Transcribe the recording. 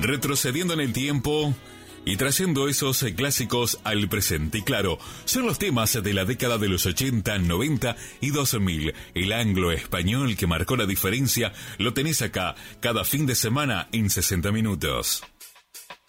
retrocediendo en el tiempo y trayendo esos clásicos al presente. Y claro, son los temas de la década de los 80, 90 y 2000. El anglo-español que marcó la diferencia lo tenés acá, cada fin de semana en 60 minutos.